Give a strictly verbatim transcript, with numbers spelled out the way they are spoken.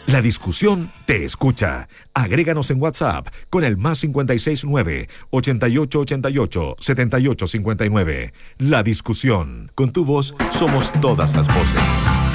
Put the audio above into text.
La discusión te escucha. Agréganos en WhatsApp con el más cincuenta y seis nueve, ochenta y ocho ochenta y ocho, setenta y ocho cincuenta y nueve. La discusión. Con tu voz somos todas las voces.